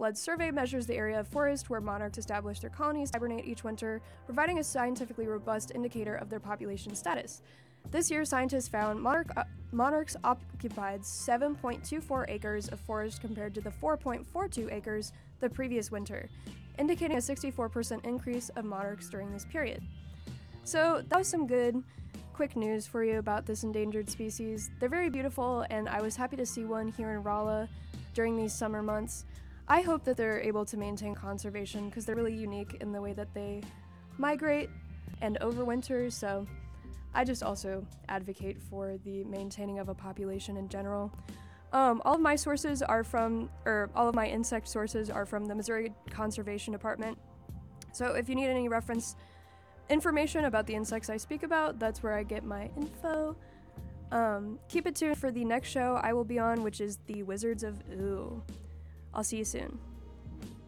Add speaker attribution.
Speaker 1: Flood Survey measures the area of forest where monarchs establish their colonies to hibernate each winter, providing a scientifically robust indicator of their population status. This year, scientists found monarchs occupied 7.24 acres of forest compared to the 4.42 acres the previous winter, indicating a 64% increase of monarchs during this period. So that was some good, quick news for you about this endangered species. They're very beautiful, and I was happy to see one here in Rolla during these summer months. I hope that they're able to maintain conservation because they're really unique in the way that they migrate and overwinter, so I just also advocate for the maintaining of a population in general. All of my insect sources are from the Missouri Conservation Department. So if you need any reference information about the insects I speak about, that's where I get my info. Keep it tuned for the next show I will be on, which is the Wizards of Ooh. I'll see you soon.